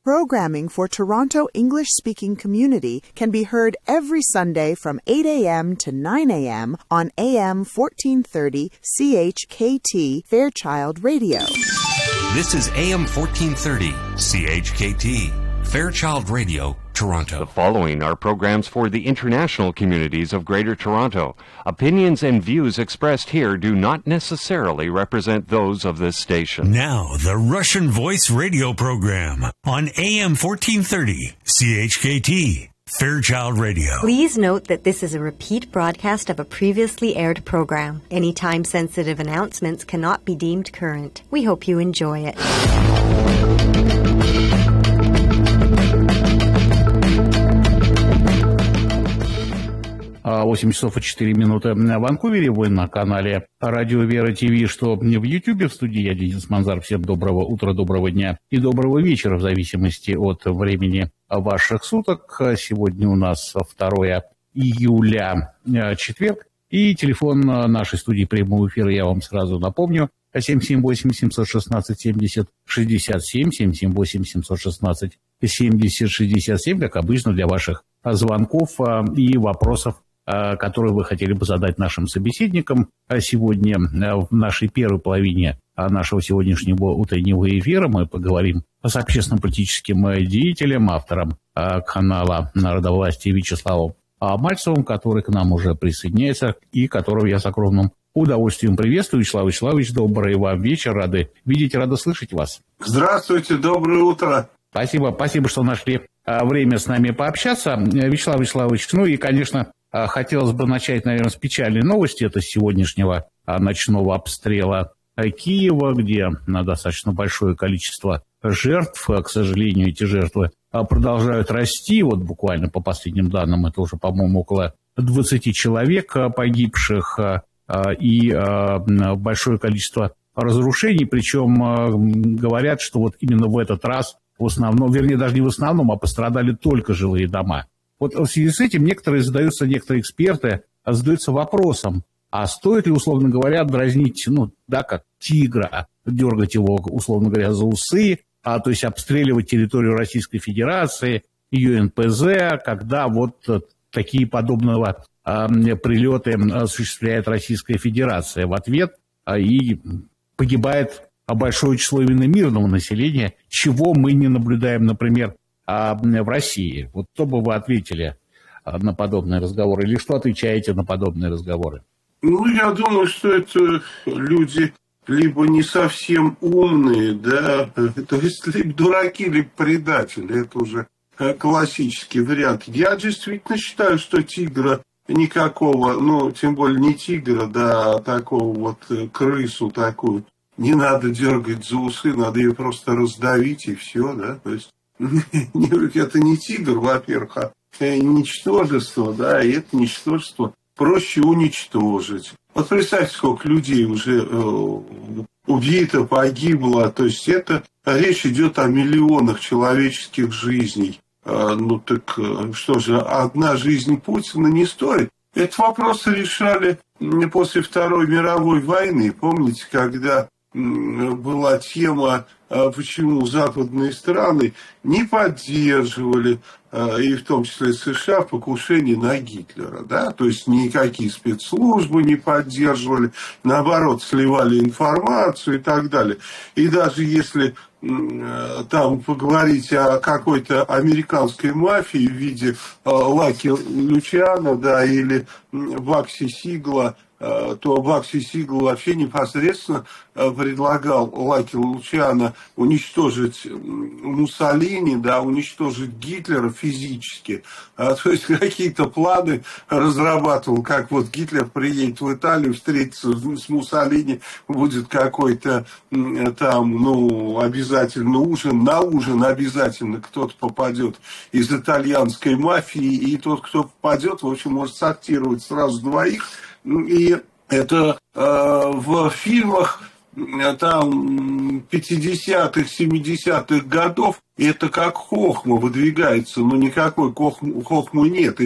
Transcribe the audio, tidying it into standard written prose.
Programming for Toronto English-speaking community can be heard every Sunday from 8 a.m. to 9 a.m. on AM 1430 CHKT Fairchild Radio. This is AM 1430 CHKT Fairchild Radio, Toronto. The following are programs for the international communities of Greater Toronto. Opinions and views expressed here do not necessarily represent those of this station. Now, the Russian Voice radio program on AM 1430 CHKT Fairchild Radio. Please note that this is a repeat broadcast of a previously aired program. Any time-sensitive announcements cannot be deemed current. We hope you enjoy it. 8 часов и 4 минуты в Ванкувере. Вы на канале Радио Вера ТВ, что в Ютьюбе. В студии я, Денис Манзар. Всем доброго утра, доброго дня и доброго вечера, в зависимости от времени ваших суток. Сегодня у нас 2 июля, четверг. И телефон нашей студии прямого эфира я вам сразу напомню. 778-716-70-67, 778-716-70-67, как обычно, для ваших звонков и вопросов, которые вы хотели бы задать нашим собеседникам. Сегодня в нашей первой половине нашего сегодняшнего утреннего эфира мы поговорим с общественно-политическим деятелем, автором канала «Народовластие» Вячеславом Мальцевым, который к нам уже присоединяется и которого я с огромным удовольствием приветствую. Вячеслав Вячеславович, добрый вам вечер. Рады видеть, рады слышать вас. Здравствуйте, доброе утро. Спасибо, что нашли время с нами пообщаться. Вячеслав Вячеславович, ну и, конечно, хотелось бы начать, наверное, с печальной новости. Это с сегодняшнего ночного обстрела Киева, где достаточно большое количество жертв. К сожалению, эти жертвы продолжают расти. Вот буквально по последним данным, это уже, по-моему, около 20 человек погибших и большое количество разрушений. Причем говорят, что вот именно в этот раз в основном, вернее, даже не в основном, а пострадали только жилые дома. Вот в связи с этим некоторые эксперты задаются вопросом, а стоит ли, условно говоря, дразнить, как тигра, дергать его, условно говоря, за усы, то есть обстреливать территорию Российской Федерации, ее НПЗ, когда вот такие подобного прилеты осуществляет Российская Федерация в ответ, и погибает большое число именно мирного населения, чего мы не наблюдаем, например, в России. Вот что бы вы ответили на подобные разговоры, или что отвечаете на подобные разговоры? Я думаю, что это люди либо не совсем умные, да, то есть либо дураки, либо предатели. Это уже классический вариант. Я действительно считаю, что тигра никакого, тем более не тигра, да, а такого вот крысу такую, не надо дергать за усы, надо ее просто раздавить и все, да, то есть это не тигр, во-первых, а ничтожество, да, и это ничтожество проще уничтожить. Вот представьте, сколько людей уже убито, погибло, то есть это речь идет о миллионах человеческих жизней. Так что же, одна жизнь Путина не стоит? Этот вопрос решали после Второй мировой войны. Помните, когда была тема, почему западные страны не поддерживали, и в том числе США, покушение на Гитлера, да, то есть никакие спецслужбы не поддерживали, наоборот, сливали информацию и так далее. И даже если там поговорить о какой-то американской мафии в виде Лаки Лючано, да, или Бакси Сигла, то Бакси Сигл вообще непосредственно предлагал Лаки Лучано уничтожить Муссолини, да, уничтожить Гитлера физически. То есть какие-то планы разрабатывал, как вот Гитлер приедет в Италию, встретится с Муссолини, будет какой-то там, обязательно ужин. На ужин обязательно кто-то попадет из итальянской мафии, и тот, кто попадет, в общем, может сортировать сразу двоих. И это в фильмах там 50-х, 70-х годов, это как хохма выдвигается, но никакой хохмы нет.